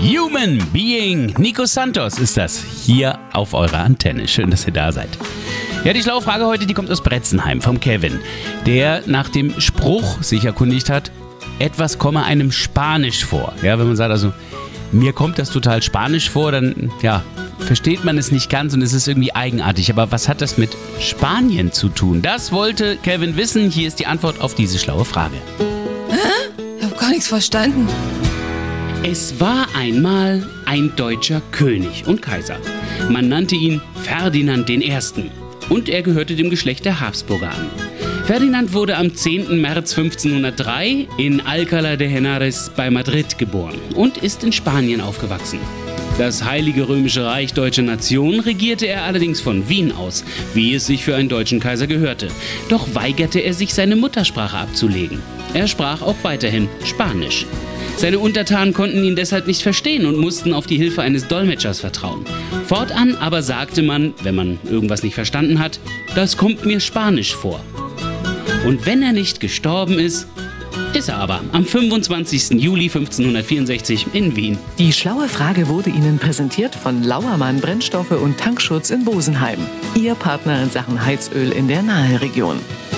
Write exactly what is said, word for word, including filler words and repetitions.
Human Being. Nico Santos ist das hier auf eurer Antenne. Schön, dass ihr da seid. Ja, die schlaue Frage heute, die kommt aus Bretzenheim vom Kevin, der nach dem Spruch sich erkundigt hat, etwas komme einem Spanisch vor. Ja, wenn man sagt, also mir kommt das total Spanisch vor, dann ja, versteht man es nicht ganz und es ist irgendwie eigenartig. Aber was hat das mit Spanien zu tun? Das wollte Kevin wissen. Hier ist die Antwort auf diese schlaue Frage. Hä? Ich hab gar nichts verstanden. Es war einmal ein deutscher König und Kaiser. Man nannte ihn Ferdinand der Erste. Und er gehörte dem Geschlecht der Habsburger an. Ferdinand wurde am zehnten März fünfzehnhundertdrei in Alcalá de Henares bei Madrid geboren und ist in Spanien aufgewachsen. Das Heilige Römische Reich Deutscher Nation regierte er allerdings von Wien aus, wie es sich für einen deutschen Kaiser gehörte. Doch weigerte er sich, seine Muttersprache abzulegen. Er sprach auch weiterhin Spanisch. Seine Untertanen konnten ihn deshalb nicht verstehen und mussten auf die Hilfe eines Dolmetschers vertrauen. Fortan aber sagte man, wenn man irgendwas nicht verstanden hat, das kommt mir Spanisch vor. Und wenn er nicht gestorben ist, ist er aber am fünfundzwanzigsten Juli fünfzehnhundertvierundsechzig in Wien. Die schlaue Frage wurde Ihnen präsentiert von Lauermann Brennstoffe und Tankschutz in Bosenheim. Ihr Partner in Sachen Heizöl in der Naheregion.